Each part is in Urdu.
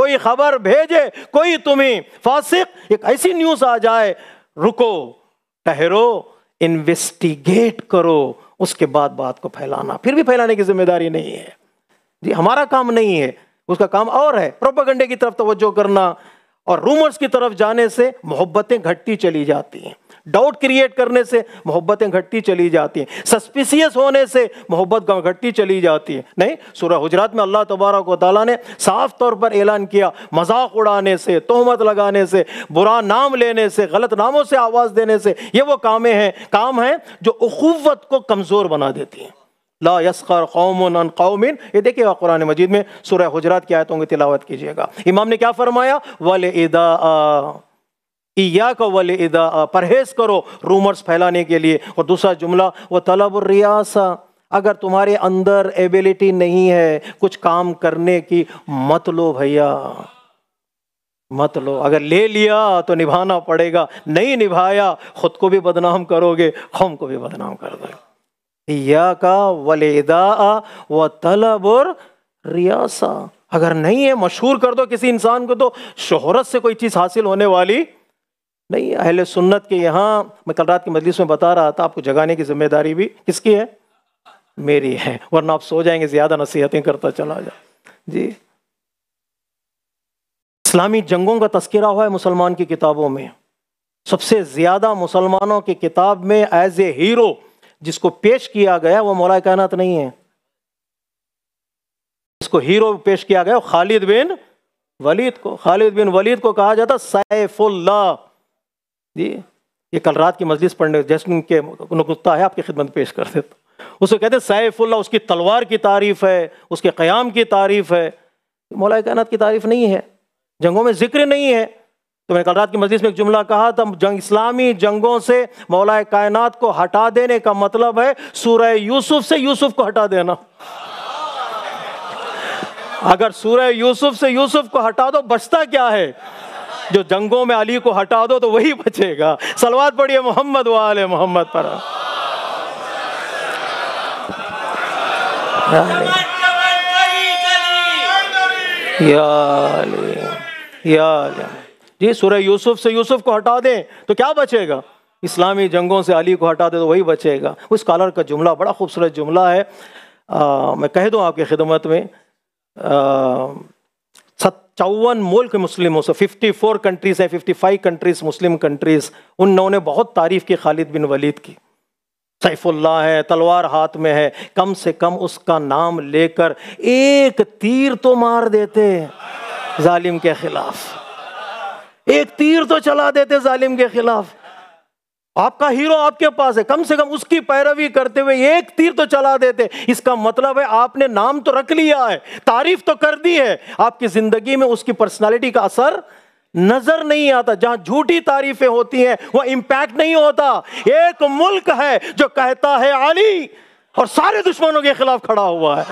کوئی خبر بھیجے، کوئی تمہیں فاسق ایک ایسی نیوز آ جائے، رکو، ٹھہرو، انویسٹیگیٹ کرو، اس کے بعد بات کو پھیلانا۔ پھر بھی پھیلانے کی ذمہ داری نہیں ہے جی، ہمارا کام نہیں ہے، اس کا کام اور ہے، پروپیگنڈے کی طرف توجہ کرنا اور رومرز کی طرف جانے سے محبتیں گھٹتی چلی جاتی ہیں، ڈاؤٹ کریٹ کرنے سے محبتیں گھٹتی چلی جاتی ہیں، سسپیشیس ہونے سے محبت گھٹتی چلی جاتی ہے۔ نہیں، سورہ حجرات میں اللہ تبارک و تعالیٰ نے صاف طور پر اعلان کیا، مذاق اڑانے سے، تہمت لگانے سے، برا نام لینے سے، غلط ناموں سے آواز دینے سے، یہ وہ کام ہیں جو اخوت کو کمزور بنا دیتی ہیں۔ لا یسخر قوم عن قوم، یہ دیکھیے گا قرآن مجید میں سورہ حجرات کی آیتوں کی تلاوت کیجیے گا۔ امام نے کیا فرمایا؟ وَلِإِدَاءَ، ایاک وَلِإِدَاءَ، پرہیز کرو رومرز پھیلانے کے لیے۔ اور دوسرا جملہ وَطَلَبُ الرِّیَاسَةِ، اگر تمہارے اندر ایبیلٹی نہیں ہے کچھ کام کرنے کی، مت لو بھیا، مت لو، اگر لے لیا تو نبھانا پڑے گا، نہیں نبھایا خود کو بھی بدنام کرو گے، قوم کو بھی بدنام کر دو گے۔ ایاک وَالْإِدَاءَ وَطَلَبُ الرِّیَاسَةِ، اگر نہیں ہے مشہور کر دو کسی انسان کو، تو شہرت سے کوئی چیز حاصل ہونے والی نہیں۔ اہل سنت کے یہاں، میں کل رات کی مجلس میں بتا رہا تھا، آپ کو جگانے کی ذمہ داری بھی کس کی ہے؟ میری ہے، ورنہ آپ سو جائیں گے، زیادہ نصیحتیں کرتا چلا جائے جی۔ اسلامی جنگوں کا تذکرہ ہوا ہے مسلمان کی کتابوں میں، سب سے زیادہ مسلمانوں کی کتاب میں ایز اے ہیرو جس کو پیش کیا گیا وہ مولا کائنات نہیں ہے، جس کو ہیرو پیش کیا گیا خالد بن ولید کو، خالد بن ولید کو کہا جاتا سیف اللہ جی۔ یہ کل رات کی مجلس پڑھنے جیسن کے نقطہ ہے، آپ کی خدمت پیش کر دیتا ہوں۔ اس کو کہتے ہیں سیف اللہ، اس کی تلوار کی تعریف ہے، اس کے قیام کی تعریف ہے، مولا کائنات کی تعریف نہیں ہے، جنگوں میں ذکر نہیں ہے۔ تو میں نے کل رات کی مجلس میں ایک جملہ کہا تھا، اسلامی جنگوں سے مولا کائنات کو ہٹا دینے کا مطلب ہے سورہ یوسف سے یوسف کو ہٹا دینا۔ اگر سورہ یوسف سے یوسف کو ہٹا دو بچتا کیا ہے؟ جو جنگوں میں علی کو ہٹا دو تو وہی بچے گا۔ صلوات پڑھیے محمد و آل محمد پر۔ یا جی، سورہ یوسف سے یوسف کو ہٹا دیں تو کیا بچے گا؟ اسلامی جنگوں سے علی کو ہٹا دے تو وہی بچے گا۔ اس اسکالر کا جملہ بڑا خوبصورت جملہ ہے، میں کہہ دوں آپ کی خدمت میں، 57 ملک مسلموں سے، 54 کنٹریز ہیں، 55 کنٹریز مسلم کنٹریز، انہوں نے بہت تعریف کی خالد بن ولید کی۔ سیف اللہ ہے، تلوار ہاتھ میں ہے، کم سے کم اس کا نام لے کر ایک تیر تو مار دیتے ظالم کے خلاف، ایک تیر تو چلا دیتے ظالم کے خلاف۔ آپ کا ہیرو آپ کے پاس ہے، کم سے کم اس کی پیروی کرتے ہوئے ایک تیر تو چلا دیتے۔ اس کا مطلب ہے آپ نے نام تو رکھ لیا ہے، تعریف تو کر دی ہے، آپ کی زندگی میں اس کی پرسنالٹی کا اثر نظر نہیں آتا۔ جہاں جھوٹی تعریفیں ہوتی ہیں وہ امپیکٹ نہیں ہوتا۔ ایک ملک ہے جو کہتا ہے علی اور سارے دشمنوں کے خلاف کھڑا ہوا ہے۔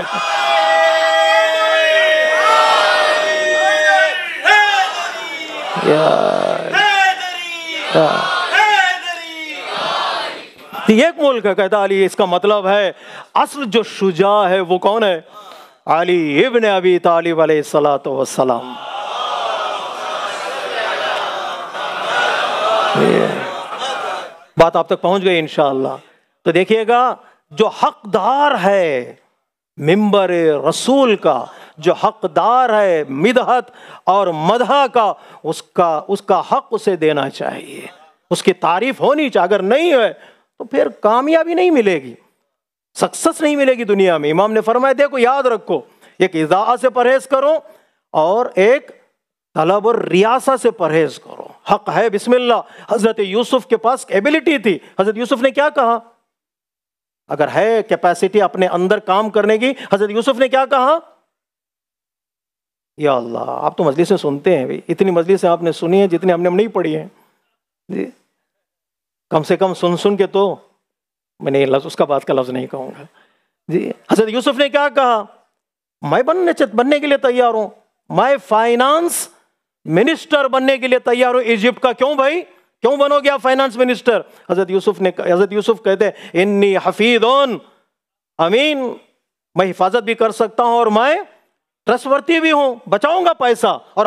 ایک ملک ہے کہتا علی، اس کا مطلب ہے اصل جو شجاع ہے وہ کون ہے؟ علی ابن ابی طالب علیہ الصلوۃ والسلام۔ بات آپ تک پہنچ گئی انشاءاللہ۔ تو دیکھیے گا، جو حقدار ہے منبر رسول کا، جو حقدار ہے مدحت اور مدح کا، اس کا حق اسے دینا چاہیے، اس کی تعریف ہونی چاہیے۔ اگر نہیں ہے تو پھر کامیابی نہیں ملے گی، سکسس نہیں ملے گی دنیا میں۔ امام نے فرمایا دیکھو یاد رکھو، ایک اضاء سے پرہیز کرو اور ایک طلب الریاسہ سے پرہیز کرو۔ حق ہے بسم اللہ، حضرت یوسف کے پاس ایبیلٹی تھی، حضرت یوسف نے کیا کہا؟ اگر ہے کیپیسٹی اپنے اندر کام کرنے کی، حضرت یوسف نے کیا کہا؟ یا اللہ، آپ تو مجلسیں سنتے ہیں بھائی، اتنی مجلسیں آپ نے سنی ہیں جتنی ہم نے نہیں پڑھی ہیں جی۔ کم سے کم سن کے تو میں نے اس کا بات کا لفظ نہیں کہوں گا جی۔ حضرت یوسف نے کیا کہا؟ میں بننے کے لیے تیار ہوں، میں فائنانس منسٹر بننے کے لیے تیار ہوں ایجپٹ کا۔ کیوں بھائی، کیوں بنو گے آپ فائنانس منسٹر؟ حضرت یوسف کہتے ہیں انی حفیظ امین، میں حفاظت بھی کر سکتا ہوں اور میں ٹرسٹ ورتھی بھی ہوں، بچاؤں گا پیسہ اور